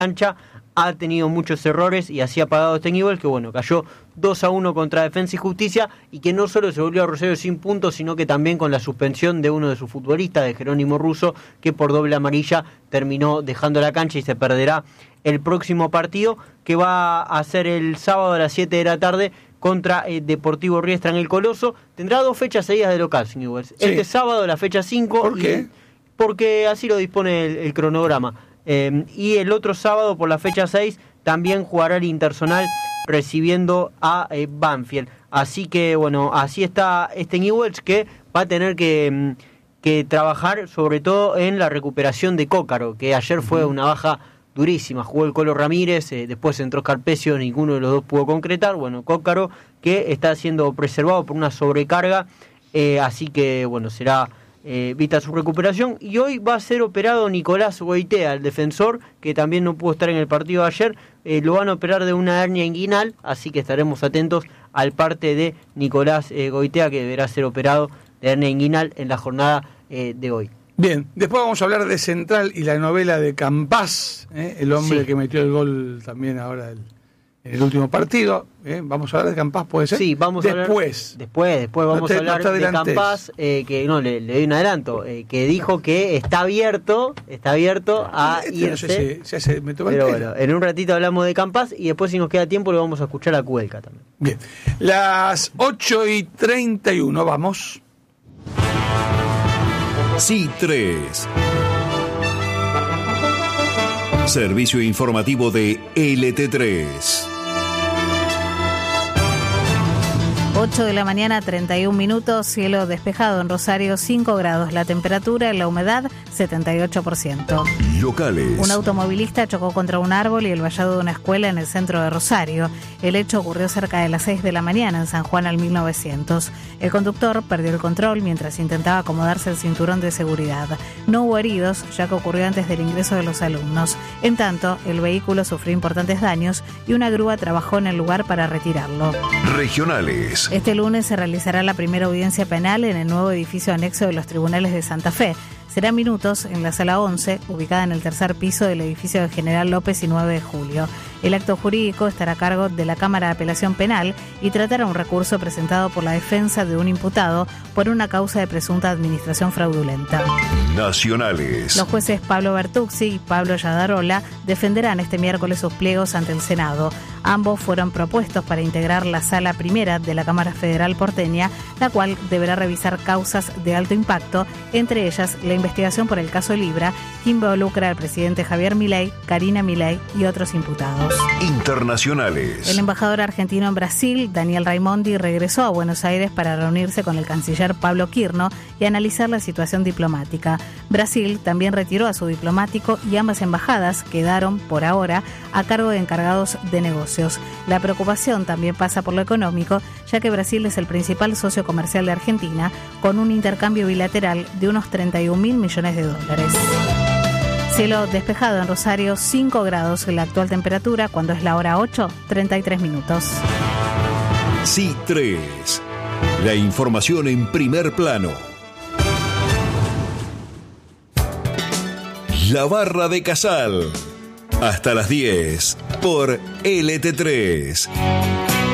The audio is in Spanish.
cancha, ha tenido muchos errores y así ha pagado este nivel, que bueno, cayó 2-1 contra Defensa y Justicia, y que no solo se volvió a Rosario sin puntos, sino que también con la suspensión de uno de sus futbolistas, de Jerónimo Russo, que por doble amarilla terminó dejando la cancha y se perderá el próximo partido, que va a ser el sábado a las 7 de la tarde contra Deportivo Riestra en el Coloso. Tendrá 2 fechas seguidas de local, sin igual. Sí. Este sábado la fecha 5. ¿Por qué? Porque así lo dispone el cronograma. Y el otro sábado, por la fecha 6, también jugará el Intersonal recibiendo a Banfield. Así que, bueno, así está este Newell's, que va a tener que trabajar sobre todo en la recuperación de Cócaro, que ayer fue una baja durísima. Jugó el Colo Ramírez, después entró Scarpezio, ninguno de los dos pudo concretar. Bueno, Cócaro, que está siendo preservado por una sobrecarga, así que, bueno, será vista su recuperación. Y hoy va a ser operado Nicolás Goitea, el defensor, que también no pudo estar en el partido de ayer. Lo van a operar de una hernia inguinal, así que estaremos atentos al parte de Nicolás Goitea, que deberá ser operado de hernia inguinal en la jornada de hoy. Bien, después vamos a hablar de Central y la novela de Campás, el hombre que metió el gol también ahora en el último partido. Vamos a hablar de Campás, ¿puede ser? Sí, vamos a hablar. Después vamos a hablar de Campás, que no, le doy un adelanto, que dijo que está abierto a irse. No sé si me toma el pero pelo. bueno, en un ratito hablamos de Campás y después, si nos queda tiempo, lo vamos a escuchar a Cuelca también. Bien, las 8:31, vamos. C3. Servicio informativo de LT3. 8 de la mañana, 31 minutos, cielo despejado en Rosario, 5 grados, la temperatura, la humedad, 78%. Locales. Un automovilista chocó contra un árbol y el vallado de una escuela en el centro de Rosario. El hecho ocurrió cerca de las 6 de la mañana en San Juan al 1900. El conductor perdió el control mientras intentaba acomodarse el cinturón de seguridad. No hubo heridos, ya que ocurrió antes del ingreso de los alumnos. En tanto, el vehículo sufrió importantes daños y una grúa trabajó en el lugar para retirarlo. Regionales. Este lunes se realizará la primera audiencia penal en el nuevo edificio anexo de los tribunales de Santa Fe. Será minutos en la sala 11, ubicada en el tercer piso del edificio de General López y 9 de Julio. El acto jurídico estará a cargo de la Cámara de Apelación Penal y tratará un recurso presentado por la defensa de un imputado por una causa de presunta administración fraudulenta. Nacionales. Los jueces Pablo Bertuzzi y Pablo Yadarola defenderán este miércoles sus pliegos ante el Senado. Ambos fueron propuestos para integrar la Sala Primera de la Cámara Federal porteña, la cual deberá revisar causas de alto impacto, entre ellas la investigación por el caso Libra, que involucra al presidente Javier Milei, Karina Milei y otros imputados. Internacionales. El embajador argentino en Brasil, Daniel Raimondi, regresó a Buenos Aires para reunirse con el canciller Pablo Quirno y analizar la situación diplomática. Brasil también retiró a su diplomático y ambas embajadas quedaron, por ahora, a cargo de encargados de negocios. La preocupación también pasa por lo económico, ya que Brasil es el principal socio comercial de Argentina, con un intercambio bilateral de unos 31.000 millones de dólares. Cielo despejado en Rosario, 5 grados la actual temperatura, cuando es la hora 8, 33 minutos. C3. La información en primer plano. La Barra de Casal. Hasta las 10 por LT3.